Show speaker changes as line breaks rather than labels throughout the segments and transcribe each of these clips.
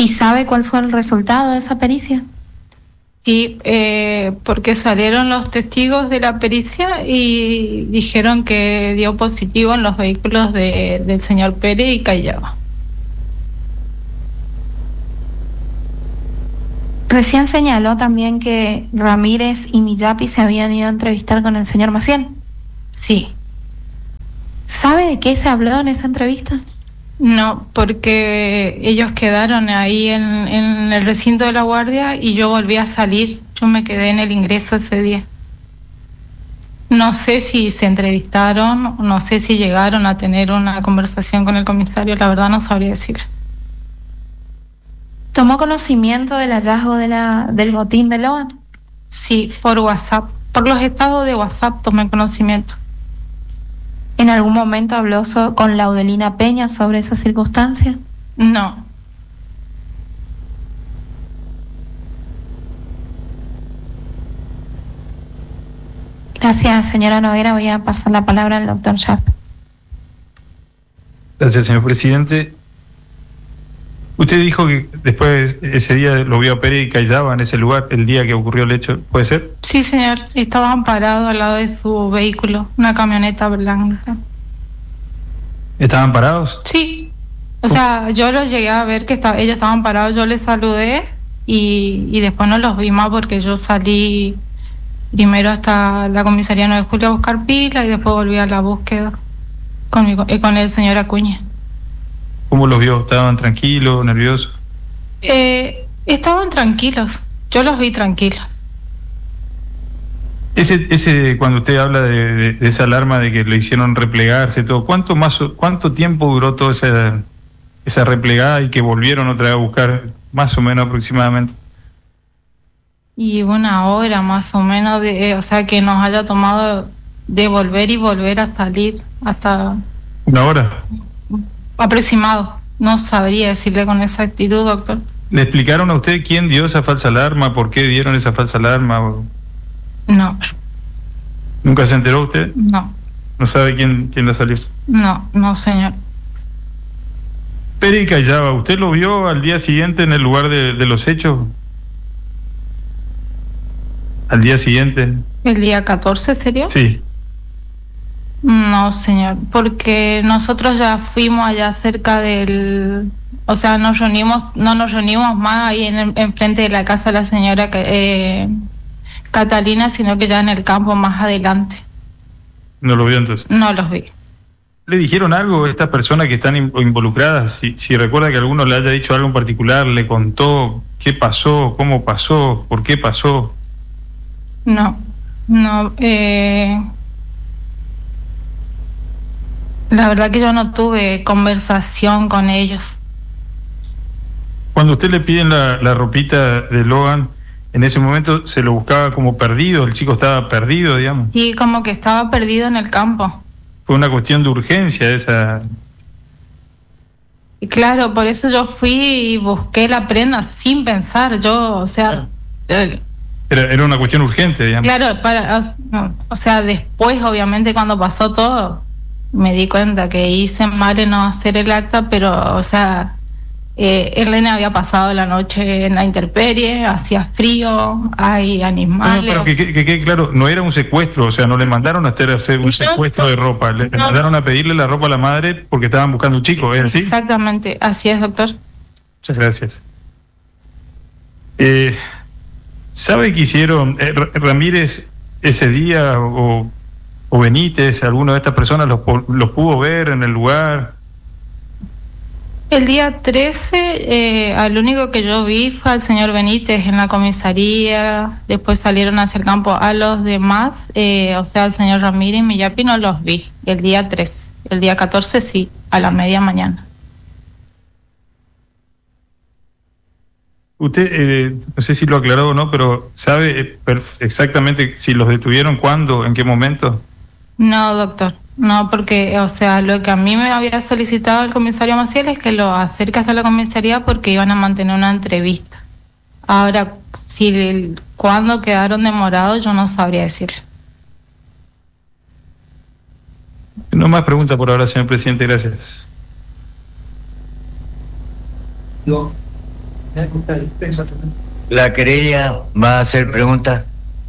sabe cuál fue el resultado de esa pericia?
Sí, porque salieron los testigos de la pericia y dijeron que dio positivo en los vehículos del señor Pérez y Callaba.
Recién señaló también que Ramírez y Miyapi se habían ido a entrevistar con el señor Maciel.
Sí.
¿Sabe de qué se habló en esa entrevista?
No, porque ellos quedaron ahí en el recinto de la guardia y yo volví a salir. Yo me quedé en el ingreso ese día. No sé si se entrevistaron, no sé si llegaron a tener una conversación con el comisario, la verdad no sabría decir.
¿Tomó conocimiento del hallazgo del botín de Logan?
Sí, por WhatsApp. Por los estados de WhatsApp tomé conocimiento.
¿En algún momento habló con Laudelina Peña sobre esa circunstancia?
No.
Gracias, señora Noguera. Voy a pasar la palabra al doctor Schaff.
Gracias, señor presidente. Usted dijo que después ese día lo vio a Pérez y Callaba en ese lugar, el día que ocurrió el hecho, ¿puede ser?
Sí, señor. Estaban parados al lado de su vehículo, una camioneta blanca.
¿Estaban parados?
Sí. O sea, yo los llegué a ver que ellos estaban parados, yo les saludé y después no los vi más porque yo salí primero hasta la comisaría 9 de julio a buscar pila y después volví a la búsqueda con el señor Acuña.
¿Cómo los vio? ¿Estaban tranquilos, nerviosos?
Estaban tranquilos, yo los vi tranquilos.
Cuando usted habla de esa alarma de que le hicieron replegarse, todo, ¿cuánto tiempo duró toda esa replegada y que volvieron otra vez a buscar, más o menos aproximadamente?
Y 1 hora más o menos, o sea, que nos haya tomado de volver y volver a salir hasta...
1 hora.
Aproximado, no sabría decirle con exactitud, doctor.
¿Le explicaron a usted quién dio esa falsa alarma? ¿Por qué dieron esa falsa alarma?
No.
¿Nunca se enteró usted?
No.
¿No sabe quién la salió?
No, señor.
Pérez y Callaba, ¿usted lo vio al día siguiente en el lugar de los hechos? ¿Al día siguiente?
¿El día 14 sería?
Sí.
No, señor, porque nosotros ya fuimos allá cerca del... O sea, no nos reunimos más ahí en frente de la casa de la señora Catalina, sino que ya en el campo más adelante.
¿No lo vio entonces?
No los vi.
¿Le dijeron algo a estas personas que están involucradas? Si recuerda que alguno le haya dicho algo en particular, le contó qué pasó, cómo pasó, por qué pasó.
No, la verdad que yo no tuve conversación con ellos.
Cuando usted le piden la ropita de Logan, en ese momento se lo buscaba como perdido, el chico estaba perdido, digamos.
Sí, como que estaba perdido en el campo.
Fue una cuestión de urgencia esa.
Y claro, por eso yo fui y busqué la prenda sin pensar,
Era una cuestión urgente, digamos.
Claro, o sea, después obviamente cuando pasó todo, me di cuenta que hice mal en no hacer el acta, pero, o sea, el nene había pasado la noche en la intemperie, hacía frío, hay animales.
Pero que quede claro, no era un secuestro, o sea, no le mandaron a hacer un secuestro de ropa, le mandaron a pedirle la ropa a la madre porque estaban buscando un chico, ¿es así?
Exactamente, así es, doctor.
Muchas gracias. ¿Sabe qué hicieron Ramírez ese día o Benítez, alguno de estas personas los pudo ver en el lugar?
El día 13, al único que yo vi fue al señor Benítez en la comisaría, después salieron hacia el campo a los demás, o sea, al señor Ramírez y Miyapi no los vi, el día 13, el día 14 sí, a la media mañana.
Usted, no sé si lo aclaró o no, pero ¿sabe exactamente si los detuvieron, cuándo, en qué momento?
No, doctor, no, porque, o sea, lo que a mí me había solicitado el comisario Maciel es que lo acerque hasta la comisaría porque iban a mantener una entrevista. Ahora, cuándo quedaron demorados, yo no sabría decirle.
No más preguntas por ahora, señor presidente, gracias.
No. ¿La querella va a hacer preguntas?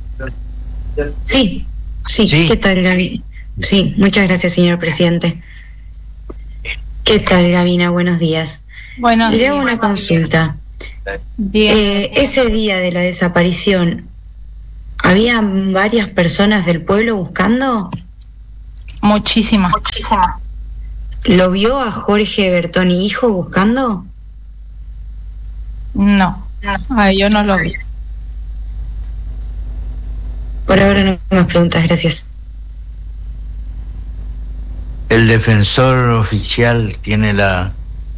Sí, sí,
¿Sí?
¿Qué tal, Gaby? Sí, muchas gracias, señor presidente. ¿Qué tal, Gabina? Buenos días.
Bueno,
Le hago una consulta. Ese día de la desaparición, ¿había varias personas del pueblo buscando?
muchísimas.
¿Lo vio a Jorge Bertoni hijo buscando?
No, yo no lo vi.
Por ahora no más preguntas, gracias.
El defensor oficial tiene la...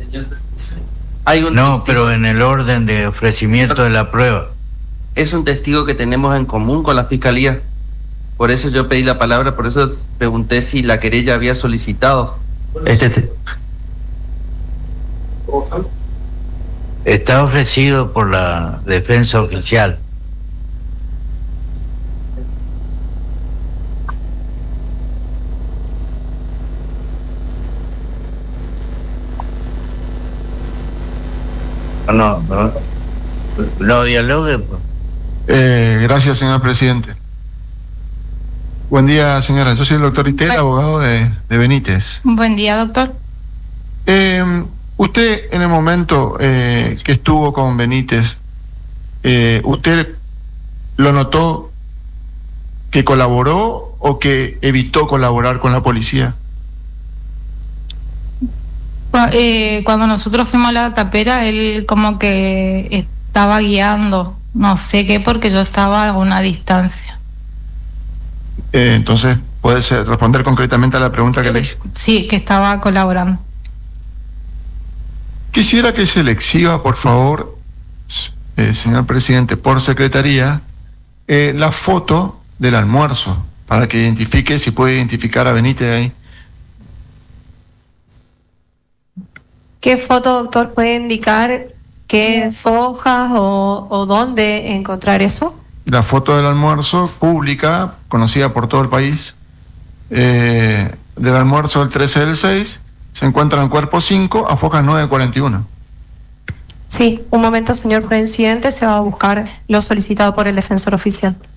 No, pero en el orden de ofrecimiento de la prueba.
Es un testigo que tenemos en común con la fiscalía. Por eso yo pedí la palabra, por eso pregunté si la querella había solicitado.
Está ofrecido por la defensa oficial. No dialogue, pues.
Gracias, señor presidente. Buen día, señora. Yo soy el doctor Itel, abogado de Benítez.
Buen día, doctor.
Usted, en el momento que estuvo con Benítez, ¿usted lo notó que colaboró o que evitó colaborar con la policía?
Cuando nosotros fuimos a la tapera, él como que estaba guiando, no sé qué, porque yo estaba a una distancia.
Entonces, ¿puede responder concretamente a la pregunta que le hice?
Sí, que estaba colaborando.
Quisiera que se le exhiba, por favor, señor presidente, por secretaría, la foto del almuerzo, para que identifique, si puede identificar a Benítez ahí.
¿Qué foto, doctor, puede indicar qué hojas o dónde encontrar eso?
La foto del almuerzo pública, conocida por todo el país, del almuerzo del 13 del 6, se encuentra en cuerpo 5 a focas 9:41.
Sí, un momento, señor presidente, se va a buscar lo solicitado por el defensor oficial.